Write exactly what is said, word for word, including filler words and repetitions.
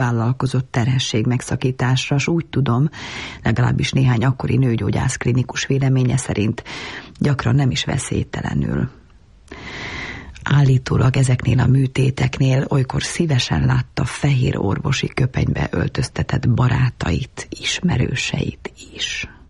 vállalkozott terhesség megszakításra, s úgy tudom, legalábbis néhány akkori nőgyógyász klinikus véleménye szerint gyakran nem is veszélytelenül. Állítólag ezeknél a műtéteknél olykor szívesen látta fehér orvosi köpenybe öltöztetett barátait, ismerőseit is.